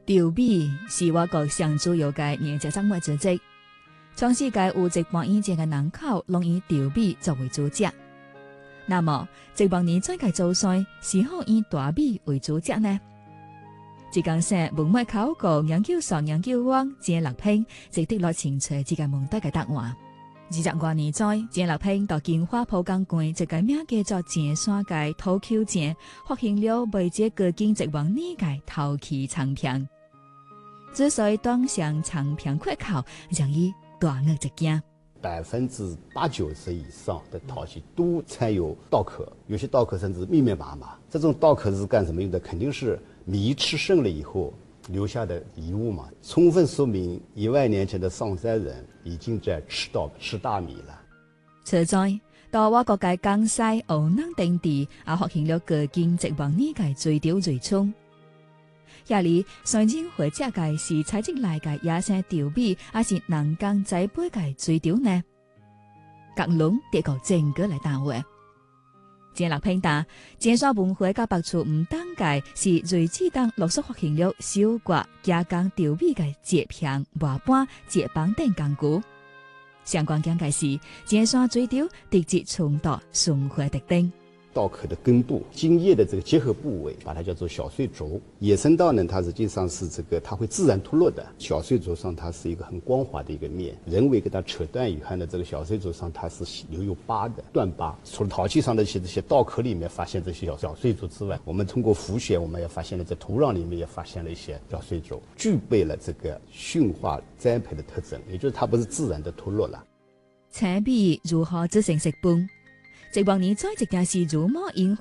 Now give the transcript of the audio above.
稻米是我国上主要嘅业绩生活之一。全世界有1半以上嘅人口拢以稻米作为主食。那么1万年前嘅祖先是否以大米为主食呢？这间社文物考古研究所研究员郑立平直得来清楚这个问题嘅答案。20多年前，郑立平到金华浦江关一个名叫做郑山嘅土丘井，发现了未解隔近1万年嘅陶器长片。之所以端详长片缺口，让伊大愕一惊。 80%-90%以上的陶器都掺有稻壳，有些稻壳甚至密密麻麻。这种稻壳是干什么用的？肯定是米吃剩了以后留下的遗物嘛，充分说明1万年前的上山人已经在吃大米了。 此在到我国嘅江西湖南等地，也发现了隔近1万年嘅水稻瑞村。遐里虽然会食嘅是采集来嘅野生稻米，还是人工栽培嘅水稻呢？各龙得个证据来答话。郑立平答，郑山文化甲北处唔等界是瑞子当陆续发现了小挂加工稻米嘅节片、瓦板、节棒等工具。相关讲解是郑山水稻地质冲突顺化特征。 稻壳的根部、茎叶的这个结合部位，把它叫做小穗轴。野生稻呢，它实际上是它会自然脱落的。小穗轴上它是一个很光滑的一个面，人为给它扯断以后呢，这个小穗轴上它是留有疤的断疤。除了陶器上的这些稻壳里面发现这些小穗轴之外，我们通过浮选，我们也发现了在土壤里面也发现了一些小穗轴，具备了这个驯化栽培的特征，也就是它不是自然的脱落了。 青米如何制成食饭？1万年前一件是如毛引